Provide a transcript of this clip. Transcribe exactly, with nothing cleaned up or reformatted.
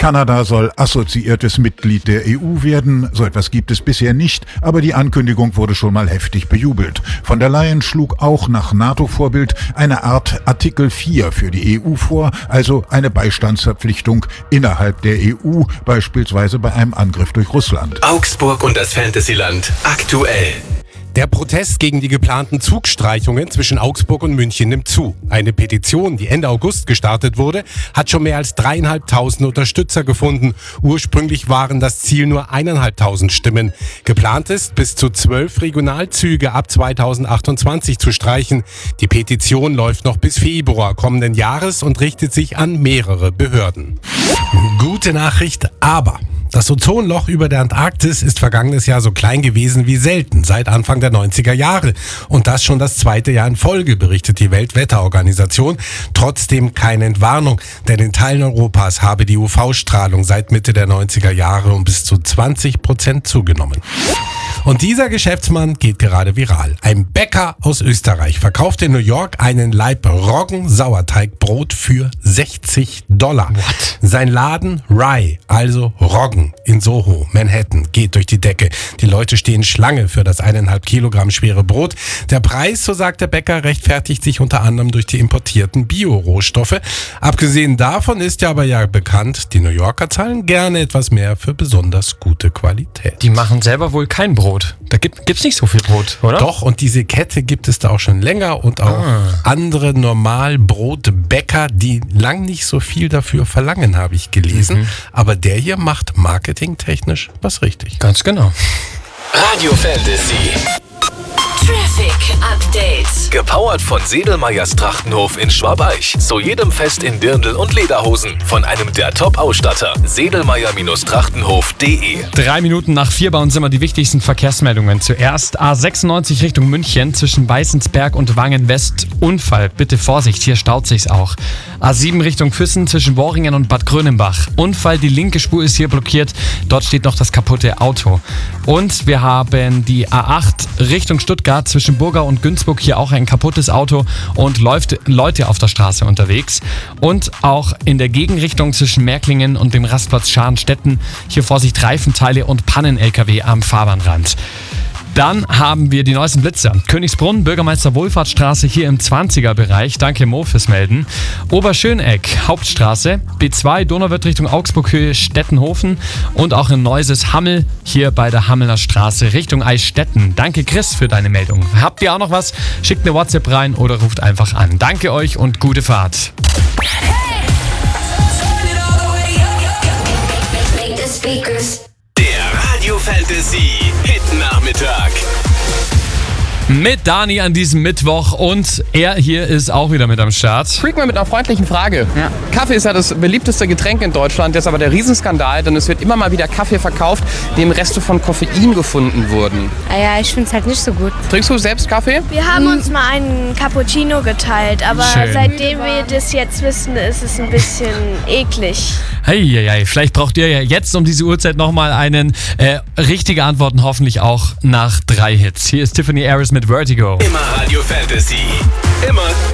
Kanada soll assoziiertes Mitglied der E U werden. So etwas gibt es bisher nicht, aber die Ankündigung wurde schon mal heftig bejubelt. Von der Leyen schlug auch nach NATO-Vorbild eine Art Artikel vier für die E U vor, also eine Beistandsverpflichtung innerhalb der E U, beispielsweise bei einem Angriff durch Russland. Augsburg und das Fantasyland aktuell. Der Protest gegen die geplanten Zugstreichungen zwischen Augsburg und München nimmt zu. Eine Petition, die Ende August gestartet wurde, hat schon mehr als dreieinhalbtausend Unterstützer gefunden. Ursprünglich waren das Ziel nur eineinhalbtausend Stimmen. Geplant ist, bis zu zwölf Regionalzüge ab zweitausendachtundzwanzig zu streichen. Die Petition läuft noch bis Februar kommenden Jahres und richtet sich an mehrere Behörden. Gute Nachricht, aber das Ozonloch über der Antarktis ist vergangenes Jahr so klein gewesen wie selten seit Anfang der neunziger Jahre. Und das schon das zweite Jahr in Folge, berichtet die Weltwetterorganisation. Trotzdem keine Entwarnung, denn in Teilen Europas habe die U V-Strahlung seit Mitte der neunziger Jahre um bis zu zwanzig Prozent zugenommen. Und dieser Geschäftsmann geht gerade viral. Ein Bäcker aus Österreich verkauft in New York einen Laib Roggen-Sauerteigbrot für sechzig Dollar. What? Sein Laden Rye, also Roggen, in Soho, Manhattan, geht durch die Decke. Die Leute stehen Schlange für das eineinhalb Kilogramm schwere Brot. Der Preis, so sagt der Bäcker, rechtfertigt sich unter anderem durch die importierten Bio-Rohstoffe. Abgesehen davon ist ja aber ja bekannt, die New Yorker zahlen gerne etwas mehr für besonders gute Qualität. Die machen selber wohl kein Brot. Da gibt, gibt's nicht so viel Brot, oder? Doch, und diese Kette gibt es da auch schon länger und auch Ah. andere Normalbrotbäcker, die lang nicht so viel dafür verlangen, habe ich gelesen. Mhm. Aber der hier macht marketingtechnisch was richtig. Ganz genau. Radio Fantasy. Traffic Update. Gepowert von Sedelmeyers Trachtenhof in Schwabeich. Zu jedem Fest in Dirndl und Lederhosen. Von einem der Top-Ausstatter. Sedelmeyer Trachtenhof punkt de. Drei Minuten nach vier bei uns immer die wichtigsten Verkehrsmeldungen. Zuerst A sechsundneunzig Richtung München zwischen Weißensberg und Wangen West. Unfall. Bitte Vorsicht, hier staut sich's auch. A sieben Richtung Füssen zwischen Worringen und Bad Grönenbach. Unfall, die linke Spur ist hier blockiert. Dort steht noch das kaputte Auto. Und wir haben die A acht Richtung Stuttgart zwischen Burgau und Günzburg. Hier auch ein kaputtes Auto und läuft Leute auf der Straße unterwegs. Und auch in der Gegenrichtung zwischen Märklingen und dem Rastplatz Scharnstetten. Hier Vorsicht, Reifenteile und Pannen-L K W am Fahrbahnrand. Dann haben wir die neuesten Blitzer. Königsbrunn, Bürgermeister Wohlfahrtsstraße hier im zwanziger-Bereich. Danke Mo fürs Melden. Oberschöneck, Hauptstraße. B zwei, Donauwörth Richtung Augsburg-Höhe, Stettenhofen. Und auch in Neuses Hammel, hier bei der Hammelner Straße Richtung Eichstätten. Danke Chris für deine Meldung. Habt ihr auch noch was? Schickt eine WhatsApp rein oder ruft einfach an. Danke euch und gute Fahrt. Der Radio Fantasy Hit Nachmittag. Mit Dani an diesem Mittwoch und er hier ist auch wieder mit am Start. Freak mal mit einer freundlichen Frage. Ja. Kaffee ist ja das beliebteste Getränk in Deutschland, das ist aber der Riesenskandal, denn es wird immer mal wieder Kaffee verkauft, dem Reste von Koffein gefunden wurden. Naja, ich finde es halt nicht so gut. Trinkst du selbst Kaffee? Wir haben uns mal einen Cappuccino geteilt, aber Schön. seitdem wir das jetzt wissen, ist es ein bisschen eklig. Heieiei, vielleicht braucht ihr ja jetzt um diese Uhrzeit nochmal einen äh, richtige Antworten, hoffentlich auch nach drei Hits. Hier ist Tiffany Harris mit Vertigo. Immer Radio Fantasy. Immer